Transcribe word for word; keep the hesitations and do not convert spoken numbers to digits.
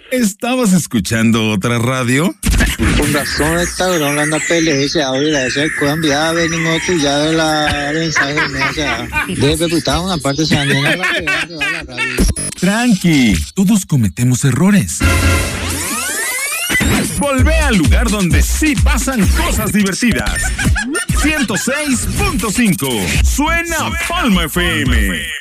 ¿Estabas escuchando otra radio? Con razón esta broma anda pelea ese audio la ese cuando ya venimos otro ya de la mensaje o sea, debe putar una parte se anima la que va a la radio. Tranqui, todos cometemos errores. Volvé al lugar donde sí pasan cosas divertidas. ciento seis punto cinco Suena Palma F M.